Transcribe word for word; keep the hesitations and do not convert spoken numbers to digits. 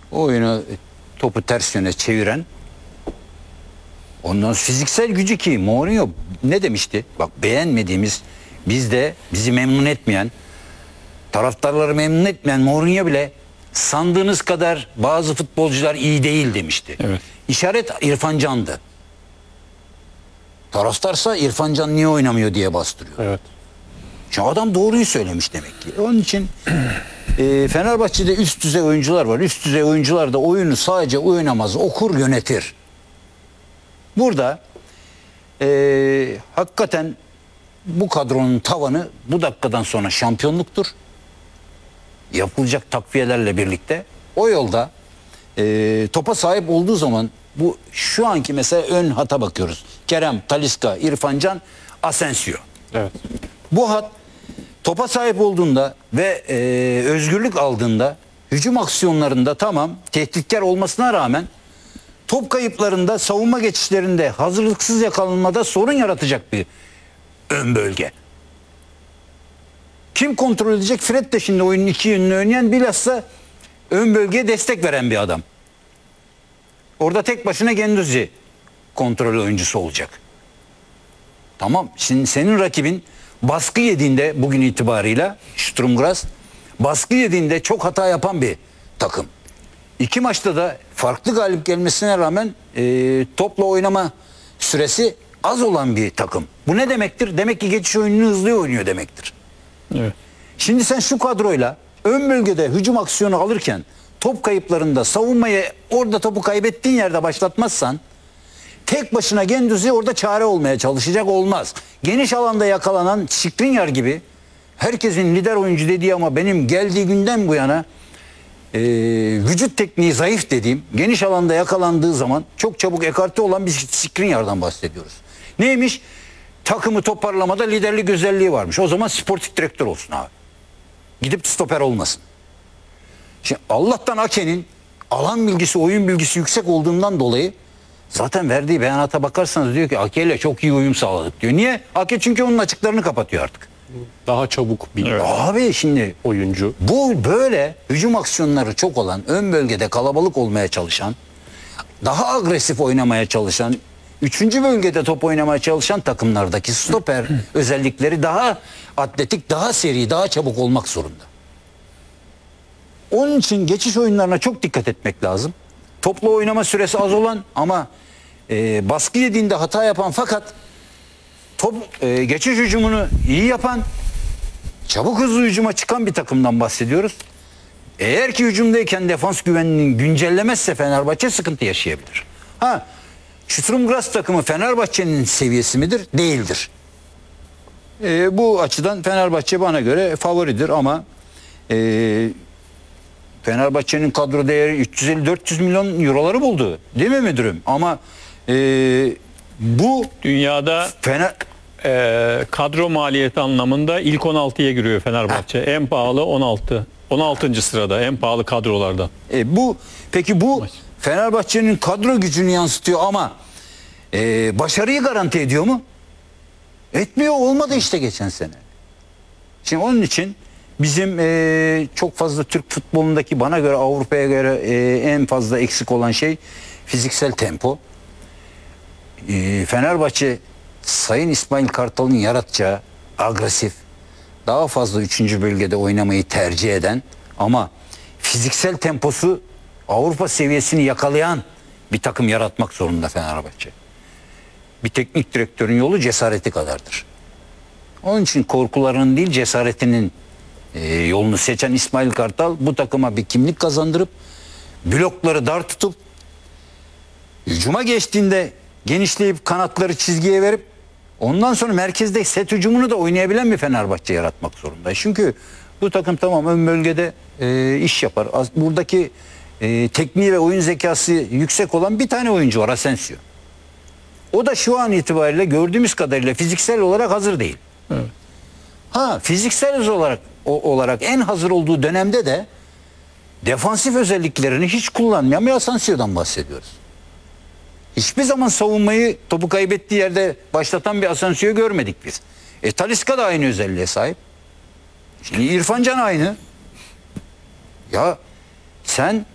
oyunu topu ters yöne çeviren, ondan sonra fiziksel gücü ki Mourinho ne demişti? Bak beğenmediğimiz, bizde bizi memnun etmeyen, taraftarları memnun etmeyen Mourinho bile sandığınız kadar bazı futbolcular iyi değil demişti. Evet. İşaret İrfan Can'dı. Taraftarsa İrfan Can niye oynamıyor diye bastırıyor. Evet. Şimdi adam doğruyu söylemiş demek ki. Onun için e, Fenerbahçe'de üst düzey oyuncular var. Üst düzey oyuncular da oyunu sadece oynamaz, okur, yönetir. Burada e, hakikaten bu kadronun tavanı bu dakikadan sonra şampiyonluktur. Yapılacak takviyelerle birlikte o yolda e, topa sahip olduğu zaman bu şu anki mesela ön hata bakıyoruz. Kerem, Talisca, İrfan Can, Asensio. Evet. Bu hat topa sahip olduğunda ve e, özgürlük aldığında hücum aksiyonlarında tamam tehditkar olmasına rağmen top kayıplarında, savunma geçişlerinde, hazırlıksız yakalanmada sorun yaratacak bir ön bölge. Kim kontrol edecek? Fred de şimdi oyunun iki yönünü oynayan, bilhassa ön bölgeye destek veren bir adam. Orada tek başına Guendouzi kontrol oyuncusu olacak. Tamam. Şimdi senin rakibin baskı yediğinde bugün itibarıyla Sturm Graz baskı yediğinde çok hata yapan bir takım. İki maçta da farklı galip gelmesine rağmen e, topla oynama süresi az olan bir takım. Bu ne demektir? Demek ki geçiş oyununu hızlı oynuyor demektir. Evet. Şimdi sen şu kadroyla ön bölgede hücum aksiyonu alırken top kayıplarında savunmayı orada topu kaybettiğin yerde başlatmazsan tek başına Guendouzi orada çare olmaya çalışacak, olmaz. Geniş alanda yakalanan Skriniar gibi herkesin lider oyuncu dediği ama benim geldiği günden bu yana e, vücut tekniği zayıf dediğim, geniş alanda yakalandığı zaman çok çabuk ekarte olan bir Skriniar'dan bahsediyoruz. Neymiş? Takımı toparlamada liderlik özelliği varmış. O zaman sportif direktör olsun abi. Gidip stoper olmasın. Şimdi Allah'tan Ake'nin alan bilgisi, oyun bilgisi yüksek olduğundan dolayı zaten verdiği beyanata bakarsanız diyor ki Ake ile çok iyi uyum sağladık diyor. Niye? Ake çünkü onun açıklarını kapatıyor artık. Daha çabuk bir Abi şimdi oyuncu. bu böyle hücum aksiyonları çok olan, ön bölgede kalabalık olmaya çalışan, daha agresif oynamaya çalışan, üçüncü bölgede top oynamaya çalışan takımlardaki stoper özellikleri daha atletik, daha seri, daha çabuk olmak zorunda. Onun için geçiş oyunlarına çok dikkat etmek lazım. Topla oynama süresi az olan ama e, baskı yediğinde hata yapan fakat top e, geçiş hücumunu iyi yapan, çabuk hızlı hücuma çıkan bir takımdan bahsediyoruz. Eğer ki hücumdayken defans güvenliğini güncellemezse Fenerbahçe sıkıntı yaşayabilir. Ha, Sturm Graz takımı Fenerbahçe'nin seviyesi midir? Değildir. E, bu açıdan Fenerbahçe bana göre favoridir ama e, Fenerbahçe'nin kadro değeri üç yüz elli dört yüz milyon euroları buldu. Değil mi müdürüm? Ama e, bu Dünyada Fener... e, kadro maliyeti anlamında ilk on altıya giriyor Fenerbahçe. En pahalı on altı. on altıncı sırada en pahalı kadrolardan. E, bu peki bu Fenerbahçe'nin kadro gücünü yansıtıyor ama e, başarıyı garanti ediyor mu? Etmiyor, olmadı işte geçen sene. Şimdi onun için bizim e, çok fazla Türk futbolundaki bana göre Avrupa'ya göre e, en fazla eksik olan şey fiziksel tempo. E, Fenerbahçe Sayın İsmail Kartal'ın yaratacağı agresif, daha fazla üçüncü bölgede oynamayı tercih eden ama fiziksel temposu Avrupa seviyesini yakalayan bir takım yaratmak zorunda Fenerbahçe. Bir teknik direktörün yolu cesareti kadardır. Onun için korkularının değil cesaretinin e, yolunu seçen İsmail Kartal bu takıma bir kimlik kazandırıp blokları dar tutup hücuma geçtiğinde genişleyip kanatları çizgiye verip ondan sonra merkezde set hücumunu da oynayabilen bir Fenerbahçe yaratmak zorunda. Çünkü bu takım tamam ön bölgede e, iş yapar. Buradaki e, tekniği ve oyun zekası yüksek olan bir tane oyuncu var, Asensio. O da şu an itibariyle gördüğümüz kadarıyla fiziksel olarak hazır değil. Evet. Ha, fiziksel olarak o, olarak en hazır olduğu dönemde de defansif özelliklerini hiç kullanmayan bir Asensio'dan bahsediyoruz. Hiçbir zaman savunmayı topu kaybettiği yerde başlatan bir Asensio'yu görmedik biz. E Talisca da aynı özelliğe sahip. Şimdi İrfan Can aynı. Ya sen